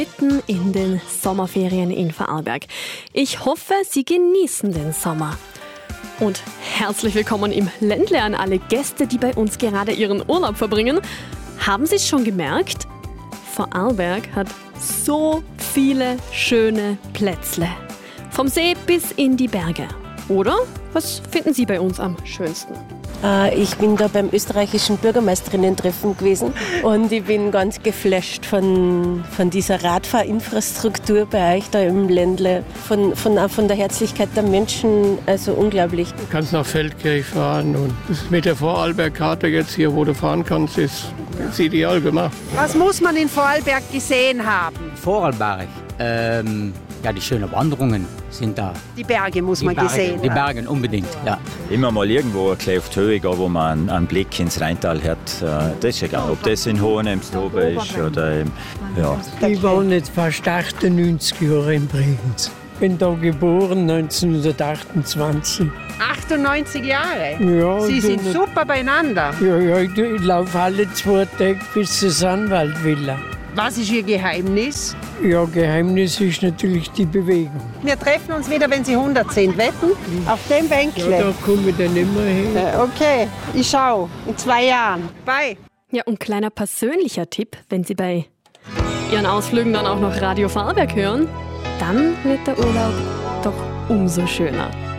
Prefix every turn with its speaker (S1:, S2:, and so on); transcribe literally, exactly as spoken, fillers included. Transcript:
S1: Mitten in den Sommerferien in Vorarlberg. Ich hoffe, Sie genießen den Sommer. Und herzlich willkommen im Ländle an alle Gäste, die bei uns gerade ihren Urlaub verbringen. Haben Sie es schon gemerkt? Vorarlberg hat so viele schöne Plätzle. Vom See bis in die Berge. Oder? Was finden Sie bei uns am schönsten?
S2: Ich bin da beim österreichischen Bürgermeisterinnen-Treffen gewesen und ich bin ganz geflasht von, von dieser Radfahrinfrastruktur bei euch da im Ländle, von, von, von der Herzlichkeit der Menschen, also unglaublich.
S3: Du kannst nach Feldkirch fahren und mit der Vorarlberg-Karte jetzt hier, wo du fahren kannst, ist, ist ideal gemacht.
S4: Was muss man in Vorarlberg gesehen haben?
S5: Vorarlberg, ähm, ja, die schönen Wanderungen sind da.
S4: Die Berge muss
S5: Die
S4: man
S5: Berge,
S4: gesehen
S5: Die
S4: haben.
S5: Berge unbedingt, ja.
S6: Immer mal irgendwo ein bisschen auf die Höhe gehen, wo man einen, einen Blick ins Rheintal hat. Das ist egal, ob das in Hohenems oben ist oder im, ja.
S7: Ich war jetzt fast achtundneunzig Jahre in Bregenz. Bin da geboren, neunzehnhundertachtundzwanzig.
S4: achtundneunzig Jahre?
S7: Ja,
S4: Sie
S7: du-
S4: sind super beieinander.
S7: Ja, ja, ich, ich laufe alle zwei Tage bis zur Sandwaldvilla.
S4: Was ist Ihr Geheimnis?
S7: Ja, Geheimnis ist natürlich die Bewegung.
S4: Wir treffen uns wieder, wenn Sie hundert sind. Wetten? Auf dem
S7: Ja,
S4: Bänkle.
S7: da komme ich dann immer hin.
S4: Äh, Okay, ich schau. In zwei Jahren. Bye.
S1: Ja, und kleiner persönlicher Tipp, wenn Sie bei Ihren Ausflügen dann auch noch Radio Vorarlberg hören, dann wird der Urlaub doch umso schöner.